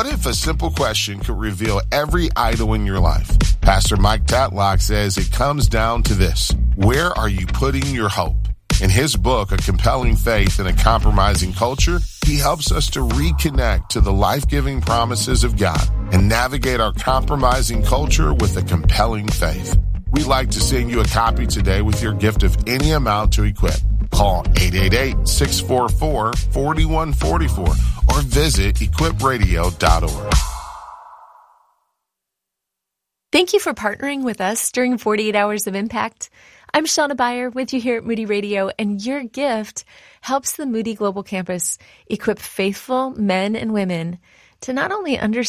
What if a simple question could reveal every idol in your life? Pastor Mike Tatlock says it comes down to this. Where are you putting your hope? In his book, A Compelling Faith in a Compromising Culture, he helps us to reconnect to the life-giving promises of God and navigate our compromising culture with a compelling faith. We'd like to send you a copy today with your gift of any amount to Equip. Call 888-644-4144 or visit equipradio.org. Thank you for partnering with us during 48 Hours of Impact. I'm Shauna Beyer with you here at Moody Radio, and your gift helps the Moody Global Campus equip faithful men and women to not only understand